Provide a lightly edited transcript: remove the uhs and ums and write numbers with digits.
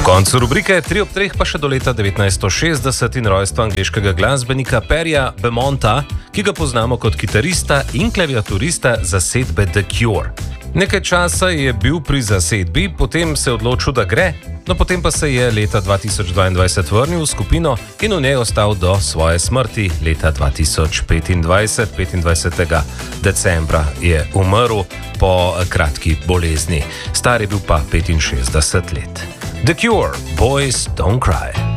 koncu rubrike 3 ob 3 pa še do leta 1960 in rojstva angleškega glasbenika Perryja Bemonta, ki ga poznamo kot kitarista in klaviaturista zasedbe The Cure. Nekaj časa je bil pri zasedbi, potem se je odločil, da gre, no potem pa se je leta 2022 vrnil v skupino in v njej ostal do svoje smrti leta 2025. 25. decembra je umrl po kratki bolezni. Star je bil pa 65 let. The Cure, Boys Don't Cry.